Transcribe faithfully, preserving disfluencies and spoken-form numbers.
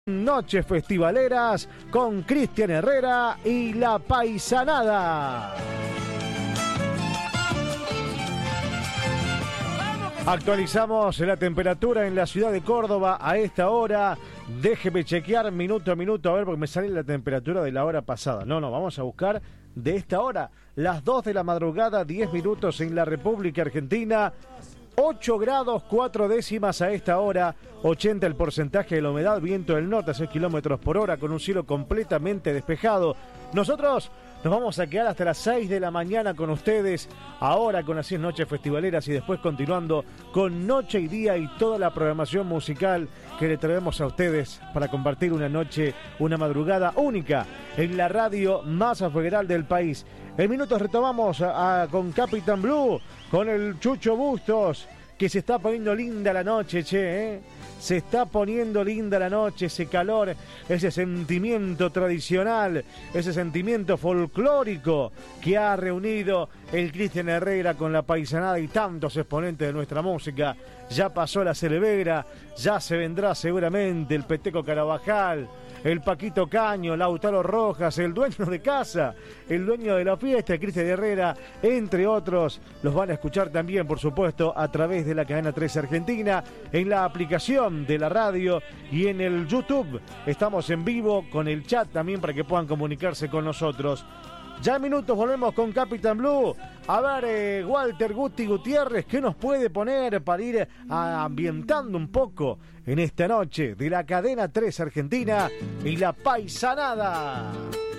Noches festivaleras con Cristian Herrera y La Paisanada. Actualizamos la temperatura en la ciudad de Córdoba a esta hora. Déjeme chequear minuto a minuto, a ver, porque me sale la temperatura de la hora pasada. No, no, vamos a buscar de esta hora. Las dos de la madrugada, diez minutos en la República Argentina. ocho grados, cuatro décimas a esta hora, ochenta el porcentaje de la humedad, viento del norte a seis kilómetros por hora, con un cielo completamente despejado. Nosotros nos vamos a quedar hasta las seis de la mañana con ustedes, ahora con las seis noches festivaleras y después continuando con Noche y Día y toda la programación musical que le traemos a ustedes para compartir una noche, una madrugada única en la radio más afueral del país. En minutos retomamos a, a, con Capitán Blue, con el Chucho Bustos, que se está poniendo linda la noche, che, ¿eh? Se está poniendo linda la noche, ese calor, ese sentimiento tradicional, ese sentimiento folclórico que ha reunido el Cristian Herrera con La Paisanada y tantos exponentes de nuestra música. Ya pasó la Celebera, ya se vendrá seguramente el Peteco Carabajal, el Paquito Caño, Lautaro Rojas, el dueño de casa, el dueño de la fiesta, Cristian Herrera, entre otros. Los van a escuchar también, por supuesto, a través de la cadena tres Argentina, en la aplicación de la radio y en el YouTube. Estamos en vivo con el chat también para que puedan comunicarse con nosotros. Ya en minutos volvemos con Capitán Blue. A ver, eh, Walter Guti Gutiérrez, ¿qué nos puede poner para ir a, ambientando un poco en esta noche de la cadena tres Argentina y La Paisanada?